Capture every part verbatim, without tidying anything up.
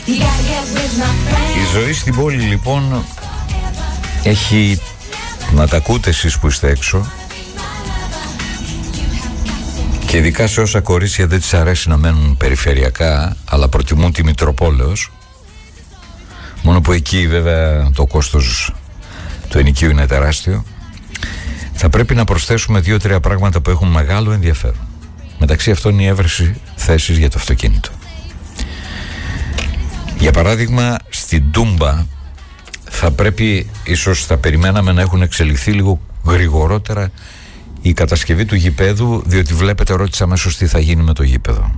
Η ζωή στην πόλη λοιπόν έχει, να τα ακούτε εσείς που είστε έξω, και ειδικά σε όσα κορίτσια δεν τις αρέσει να μένουν περιφερειακά αλλά προτιμούν τη Μητροπόλεως, μόνο που εκεί βέβαια το κόστος του ενοικίου είναι τεράστιο, θα πρέπει να προσθέσουμε δύο-τρία πράγματα που έχουν μεγάλο ενδιαφέρον. Μεταξύ αυτών είναι η έβρεση θέσης για το αυτοκίνητο. Για παράδειγμα, στην Τούμπα θα πρέπει, ίσως θα περιμέναμε να έχουν εξελιχθεί λίγο γρηγορότερα η κατασκευή του γηπέδου, διότι βλέπετε, ρώτησα αμέσως τι θα γίνει με το γήπεδο.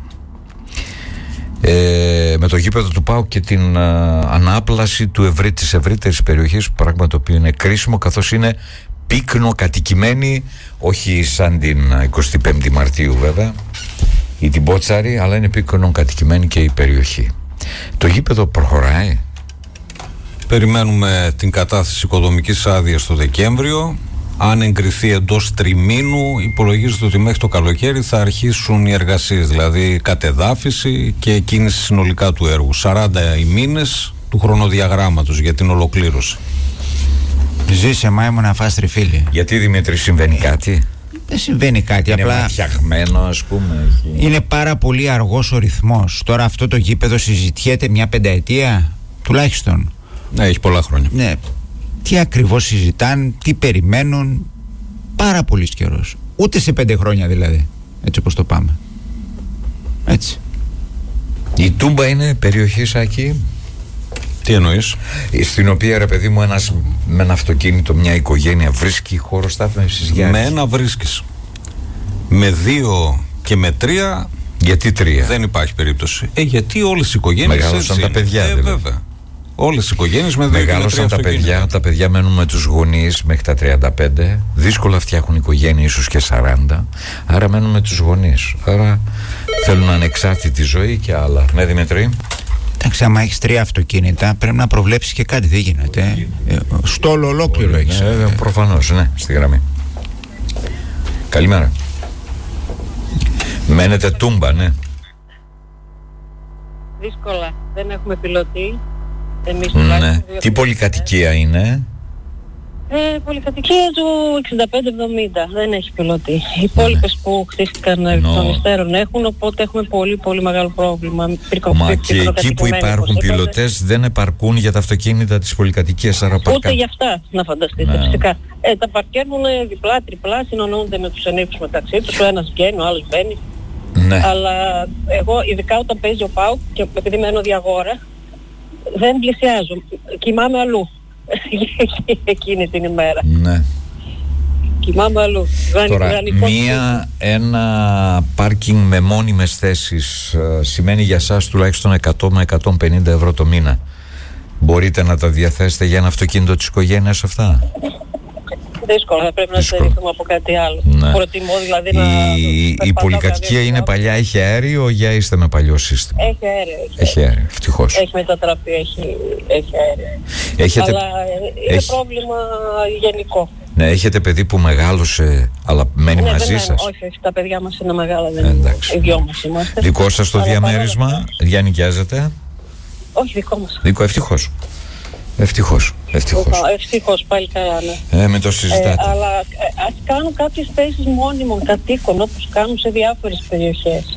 Ε, με το γήπεδο του ΠΑΟΚ και την α, ανάπλαση του ευρύ, της ευρύτερης περιοχής, πράγμα το οποίο είναι κρίσιμο, καθώς είναι πύκνο κατοικημένη, όχι σαν την εικοστή πέμπτη Μαρτίου βέβαια ή την Πότσαρη, αλλά είναι πύκνο κατοικημένη και η περιοχή. Το γήπεδο προχωράει. Περιμένουμε την κατάθεση οικοδομικής άδειας το Δεκέμβριο. Αν εγκριθεί εντός τριμήνου, υπολογίζεται ότι μέχρι το καλοκαίρι θα αρχίσουν οι εργασίες, δηλαδή κατεδάφιση και κίνηση συνολικά του έργου. σαράντα οι μήνες του χρονοδιαγράμματος για την ολοκλήρωση. Ζήσε Μάιμο να φας τριφύλι. Γιατί, Δημήτρη, συμβαίνει κάτι? Δεν συμβαίνει κάτι, είναι απλά φτιαγμένο, ας πούμε. Είναι πάρα πολύ αργός ο ρυθμός. Τώρα αυτό το γήπεδο συζητιέται μια πενταετία τουλάχιστον. Ναι, έχει πολλά χρόνια. Ναι. Τι ακριβώς συζητάν, τι περιμένουν? Πάρα πολύ καιρός. Ούτε σε πέντε χρόνια δηλαδή, έτσι όπως το πάμε. Έτσι. Η Τούμπα είναι περιοχή, Σάκη. Τι εννοείς? Στην οποία, ρε παιδί μου, ένας με ένα αυτοκίνητο, μια οικογένεια βρίσκει χώρο στάθμευσης για... Με ένα βρίσκεις. Με δύο και με τρία... Γιατί τρία? Δεν υπάρχει περίπτωση. Ε, γιατί όλες οι οικογένειες μεγάλωσαν τα παιδιά, ε, δηλαδή. Βέβαια. Όλες οι οικογένειες με δύο μεγάλωσαν τα παιδιά, τα παιδιά μένουν με τους γονείς μέχρι τα τριάντα πέντε. Δύσκολα φτιάχνουν οικογένεια, ίσως και σαράντα. Άρα μένουν με τους γονείς. Άρα θέλουν ανεξάρτητη ζωή και άλλα. Ναι, Δημητρή. Εντάξει, άμα έχεις τρία αυτοκίνητα πρέπει να προβλέψεις και κάτι, δεν γίνεται. Ε, στόλο ολόκληρο έχεις. Ε, ε, προφανώς, ναι, στη γραμμή. Καλημέρα. Μένετε Τούμπα, ναι. Δύσκολα. Δεν έχουμε πιλωτή. Εμείς ναι. Τι πολυκατοικία είναι? Ε, πολυκατοικία του εξήντα πέντε εβδομήντα. Δεν έχει πιλωτή. Οι υπόλοιπες ναι. που χτίστηκαν εκ των υστέρων έχουν, οπότε έχουμε πολύ πολύ μεγάλο πρόβλημα. Μα και εκεί που υπάρχουν πιλωτές δεν επαρκούν για τα αυτοκίνητα της πολυκατοικίας. Ούτε για αυτά, να φανταστείτε, ναι. φυσικά. Ε, τα παρκέρνουν διπλά, τριπλά, συνονούνται με τους ενίκους μεταξύ τους. Ο ένας βγαίνει, ο άλλος μπαίνει. Ναι. Αλλά εγώ, ειδικά όταν παίζει ο ΠΑΟΚ και επειδή μένω διαγόρα, δεν πλησιάζω. Κοιμάμαι αλλού. Εκείνη την ημέρα. Ναι. Κοιμάμαι αλλού. Τώρα, μία, ένα πάρκινγκ με μόνιμες θέσεις uh, σημαίνει για σας τουλάχιστον εκατό με εκατόν πενήντα ευρώ το μήνα. Μπορείτε να τα διαθέσετε για ένα αυτοκίνητο της οικογένειας αυτά? Δύσκολα, θα πρέπει Δύσκολα. να στηριχθούμε από κάτι άλλο. Ναι. Προτιμώ δηλαδή η, να... Η πολυκατοικία είναι παλιά, έχει αέριο για είστε με παλιό σύστημα? Έχει αέριο. Έχει, έχει αέριο, ευτυχώς. Έχει μετατραπεί, έχει, έχει αέριο. Έχετε... Αλλά είναι έχει... πρόβλημα γενικό. Ναι, έχετε παιδί που μεγάλωσε, αλλά μένει ναι, μαζί δεν σας? Όχι, όχι, τα παιδιά μας είναι μεγάλα, δεν είναι. Οι δυο μας είμαστε. Δικό σας το διαμέρισμα, διανοικιάζετε? Όχι, δικό μας. Δικό, ευτυχώς. Ευτυχώς, ευτυχώς. Ευτυχώς, πάλι καλά, ναι. Ε, με το συζητάτε. Ε, αλλά ε, ας κάνουν κάποιες θέσεις μόνιμων κατοίκων, όπως κάνουν σε διάφορες περιοχές.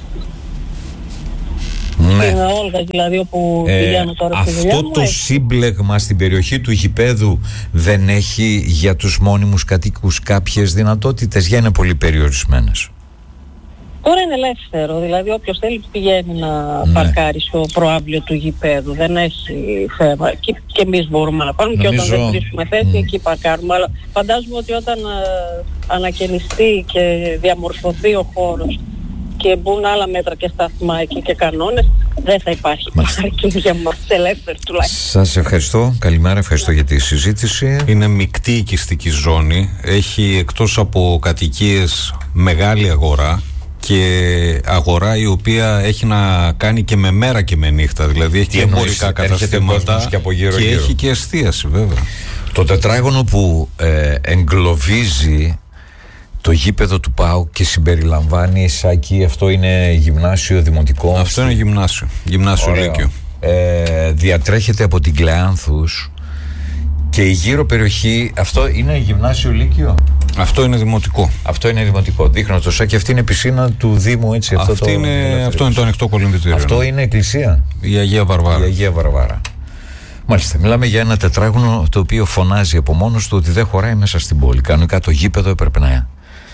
Ναι. Στην Όλγα δηλαδή, όπου ε, πηγαίνω τώρα στη δουλειά αυτό μου, το έχει. σύμπλεγμα στην περιοχή του γηπέδου δεν έχει για τους μόνιμους κατοίκους κάποιες δυνατότητες, για είναι πολύ περιορισμένες? Τώρα είναι ελεύθερο, δηλαδή όποιος θέλει πηγαίνει να ναι. παρκάρει στο προάβλιο του γηπέδου, δεν έχει θέμα. Και, και εμείς μπορούμε να πάρουμε. Νομίζω... και όταν δεν βρίσκουμε θέση mm. εκεί παρκάρουμε. Αλλά φαντάζομαι ότι όταν uh, ανακαινιστεί και διαμορφωθεί ο χώρος και μπουν άλλα μέτρα και σταθμά εκεί και κανόνες, δεν θα υπάρχει πάρκινγκ για μας, ελεύθερη τουλάχιστον. Σας ευχαριστώ, καλημέρα, ευχαριστώ για τη συζήτηση. Είναι μεικτή οικιστική ζώνη, έχει εκτός από κατοικίες μεγάλη αγορά και αγορά η οποία έχει να κάνει και με μέρα και με νύχτα, δηλαδή έχει και εμπορικά καταστήματα και, γύρω, και γύρω. Έχει και εστίαση βέβαια. Το τετράγωνο που ε, εγκλωβίζει το γήπεδο του ΠΑΟΚ και συμπεριλαμβάνει, Σάκη, αυτό είναι γυμνάσιο, δημοτικό? Αυτό είναι γυμνάσιο, γυμνάσιο Λύκειο. Ε, διατρέχεται από την Κλεάνθους και η γύρω περιοχή. Αυτό είναι γυμνάσιο λύκειο. Αυτό είναι δημοτικό. Αυτό είναι δημοτικό. Δείχνω το σάκι. Αυτή είναι η πισίνα του Δήμου, έτσι. Αυτό, Αυτή το, είναι, αυτό είναι το ανοιχτό κολυμβητήριο. Αυτό είναι εκκλησία. Η Αγία Βαρβάρα. Η Αγία Βαρβάρα. Μάλιστα. Μιλάμε για ένα τετράγωνο το οποίο φωνάζει από μόνος του ότι δεν χωράει μέσα στην πόλη. Κανονικά το γήπεδο έπρεπε να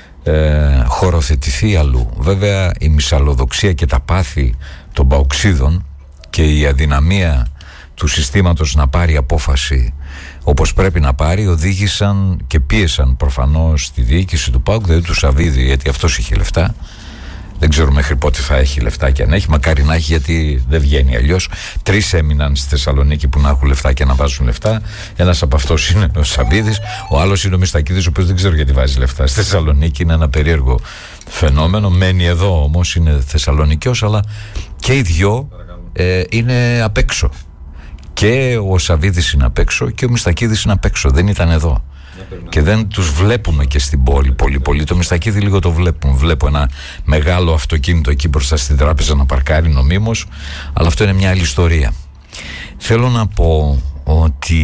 ε, χωροθετηθεί αλλού. Βέβαια η μυσαλλοδοξία και τα πάθη των παοξίδων και η αδυναμία του συστήματος να πάρει απόφαση όπως πρέπει να πάρει οδήγησαν και πίεσαν προφανώς τη διοίκηση του ΠΑΟΚ, δηλαδή του Σαββίδη, γιατί αυτός είχε λεφτά. Δεν ξέρω μέχρι πότε θα έχει λεφτά και αν έχει, μακάρι να έχει, γιατί δεν βγαίνει αλλιώς. Τρεις έμειναν στη Θεσσαλονίκη που να έχουν λεφτά και να βάζουν λεφτά. Ένας από αυτούς είναι ο Σαββίδης, ο άλλος είναι ο Μιστακίδης, ο οποίος δεν ξέρω γιατί βάζει λεφτά στη Θεσσαλονίκη. Είναι ένα περίεργο φαινόμενο. Μένει εδώ όμως, είναι Θεσσαλονικιός, αλλά και οι δυο ε, είναι απ' έξω. Και ο Σαββίδης είναι απ' έξω και ο Μιστακίδης είναι απ' έξω. Δεν ήταν εδώ. Και δεν τους βλέπουμε και στην πόλη πολύ πολύ. Το Μιστακίδη λίγο το βλέπουμε. Βλέπω ένα μεγάλο αυτοκίνητο εκεί μπροστά στην τράπεζα να παρκάρει νομίμως. Αλλά αυτό είναι μια άλλη ιστορία. Θέλω να πω ότι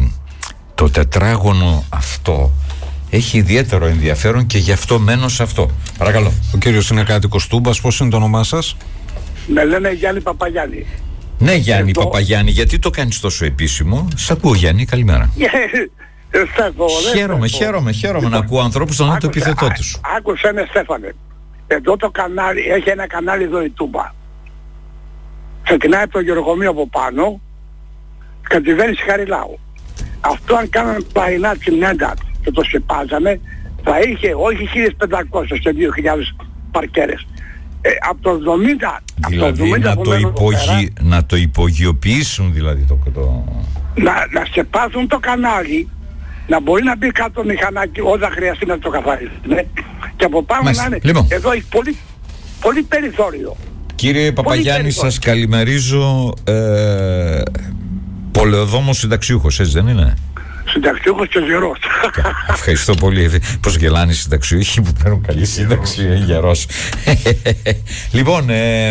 το τετράγωνο αυτό έχει ιδιαίτερο ενδιαφέρον και γι' αυτό μένω σε αυτό. Παρακαλώ. Ο κύριος είναι κάτοικος Τούμπας. Πώς είναι το όνομά σας? Με λένε Γιάννη Παπαγιάννη. Ναι, Γιάννη Εδώ... Παπαγιάννη, γιατί το κάνεις τόσο επίσημο? Σ' ακούω, Γιάννη, καλημέρα. Στέφω, χαίρομαι, χαίρομαι, χαίρομαι να ακούω ανθρώπους να δουν το επιθετό τους. Άκουσε με, Στέφανε. Εδώ το κανάλι, έχει ένα κανάλι εδώ η Τούμπα. Ξεκινάει από το Γεωργομείο από πάνω, κατηβαίνει Χαριλάου. Αυτό αν κάνανε πλαϊνά τσιμιάντα και το σκεπάζανε, θα είχε όχι χίλιες πεντακόσιες και δύο χιλιάδες παρκέρες. Ε, από το εβδομήντα, δηλαδή από το εβδομήντα να, το υπογει... πέρα, να το υπογειοποιήσουν δηλαδή το... το... Να, να σκεπάσουν το κανάλι, να μπορεί να μπει κάτω το μηχανάκι όταν χρειαστεί να το καθαρίσει. Ναι. Και από πάνω Μάλιστα. να είναι. Λοιπόν. Εδώ έχει πολύ, πολύ περιθώριο. Κύριε Παπαγιάννη, σας καλημερίζω. Ε, Πολεοδόμος συνταξιούχος, έτσι δεν είναι? Συνταξιούχος και γερός. Ευχαριστώ πολύ. Πώς γελάνε οι συνταξιούχοι που παίρνουν καλή σύνταξη, ε, γερός. Λοιπόν, ε,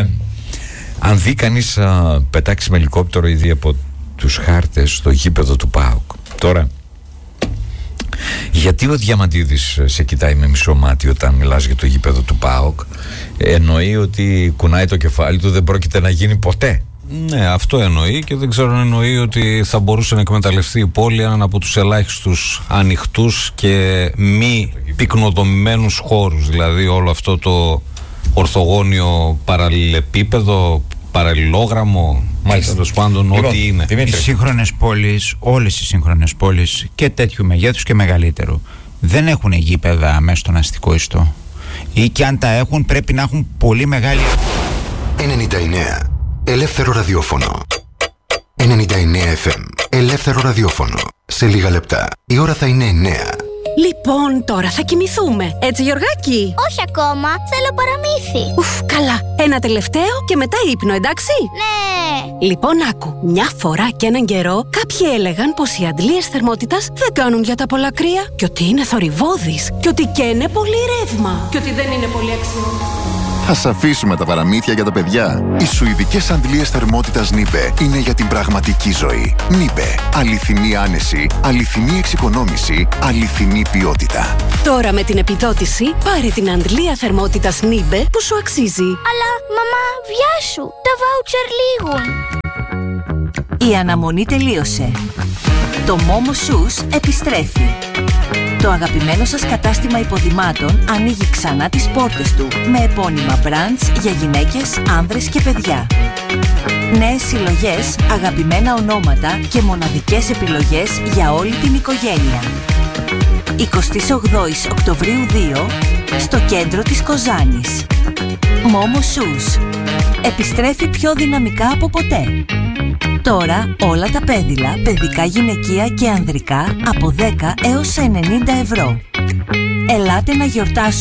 αν δει κανείς α, πετάξει με ελικόπτερο ήδη από τους χάρτες στο γήπεδο του ΠΑΟΚ. Τώρα, γιατί ο Διαμαντίδης σε κοιτάει με μισό μάτι όταν μιλάς για το γήπεδο του ΠΑΟΚ? Εννοεί ότι κουνάει το κεφάλι του, δεν πρόκειται να γίνει ποτέ. Ναι, αυτό εννοεί, και δεν ξέρω αν εννοεί ότι θα μπορούσε να εκμεταλλευτεί η πόλη έναν από τους ελάχιστους ανοιχτούς και μη πυκνοδομημένους χώρους. Δηλαδή όλο αυτό το ορθογώνιο παραλληλεπίπεδο, παραλληλόγραμμο, τέλος πάντων, λοιπόν, ό,τι είναι. Οι σύγχρονες πόλεις, όλες οι σύγχρονες πόλεις και τέτοιου μεγέθους και μεγαλύτερου, δεν έχουν γήπεδα μέσα στον αστικό ιστό. Ή και αν τα έχουν, πρέπει να έχουν πολύ μεγάλη. ενενήντα εννέα Ελεύθερο ραδιόφωνο. ενενήντα εννέα εφ εμ Ελεύθερο ραδιόφωνο. Σε λίγα λεπτά η ώρα θα είναι εννέα. Λοιπόν, τώρα θα κοιμηθούμε. Έτσι, Γιωργάκη? Όχι ακόμα, θέλω παραμύθι. Ουφ, καλά. Ένα τελευταίο και μετά ύπνο, εντάξει? Ναι. Λοιπόν, άκου. Μια φορά και έναν καιρό, κάποιοι έλεγαν πως οι αντλίες θερμότητας δεν κάνουν για τα πολλά κρύα, και ότι είναι θορυβώδεις, και ότι καίνε πολύ ρεύμα, και ότι δεν είναι πολύ αξιόλογο. Ας αφήσουμε τα παραμύθια για τα παιδιά. Οι σουηδικές αντλίες θερμότητας Νίπε είναι για την πραγματική ζωή. Νίπε. Αληθινή άνεση, αληθινή εξοικονόμηση, αληθινή ποιότητα. Τώρα με την επιδότηση, πάρε την αντλία θερμότητας Νίπε που σου αξίζει. Αλλά, μαμά, βιάσου, τα βάουτσερ λήγουν. Η αναμονή τελείωσε. Το Momo Shoes επιστρέφει. Το αγαπημένο σας κατάστημα υποδημάτων ανοίγει ξανά τις πόρτες του με επώνυμα brands για γυναίκες, άνδρες και παιδιά. Νέες συλλογές, αγαπημένα ονόματα και μοναδικές επιλογές για όλη την οικογένεια. εικοστή όγδοη Οκτωβρίου δύο στο κέντρο της Κοζάνης. Momo Shoes επιστρέφει πιο δυναμικά από ποτέ. Τώρα όλα τα πέδιλα, παιδικά, γυναικεία και ανδρικά από δέκα έως ενενήντα ευρώ. Ελάτε να γιορτάσουμε